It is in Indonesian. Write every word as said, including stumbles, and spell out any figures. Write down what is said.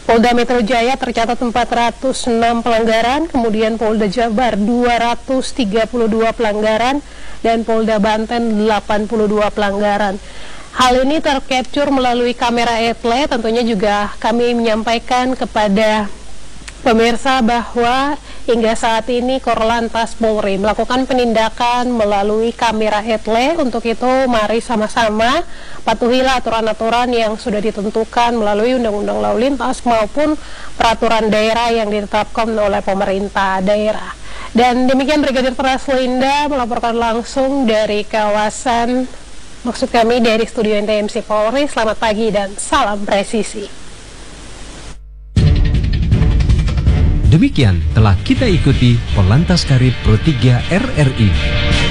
Polda Metro Jaya tercatat empat ratus enam pelanggaran, kemudian Polda Jabar dua ratus tiga puluh dua pelanggaran, dan Polda Banten delapan puluh dua pelanggaran. Hal ini tercapture melalui kamera etle. Tentunya juga kami menyampaikan kepada pemirsa bahwa hingga saat ini Korlantas Polri melakukan penindakan melalui kamera etle. Untuk itu mari sama-sama patuhilah aturan-aturan yang sudah ditentukan melalui Undang-Undang Lalu Lintas maupun peraturan daerah yang ditetapkan oleh pemerintah daerah. Dan demikian Brigadir Praslinda melaporkan langsung dari kawasan, maksud kami dari studio N T M C Polri. Selamat pagi dan salam presisi. Demikian telah kita ikuti Korlantas Karib Pro tiga R R I.